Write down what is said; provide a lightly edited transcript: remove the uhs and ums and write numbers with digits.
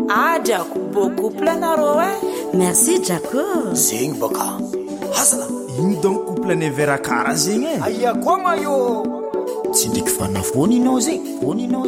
Diako beau couple anareo merci Diako zegny baka hasala igny donc couple ne vera kara zegny aya koa ma io tsy ndraiky fanafony inao zegny